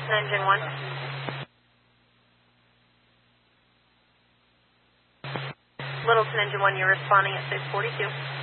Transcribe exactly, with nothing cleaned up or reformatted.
Littleton Engine one. Littleton Engine one, you're responding at six forty-two.